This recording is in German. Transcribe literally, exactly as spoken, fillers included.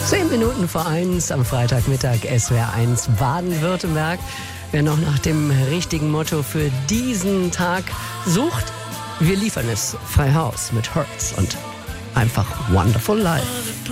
Zehn Minuten vor eins am Freitagmittag, S W R eins Baden-Württemberg. Wer noch nach dem richtigen Motto für diesen Tag sucht, wir liefern es frei Haus mit Hurts und einfach Wonderful Life.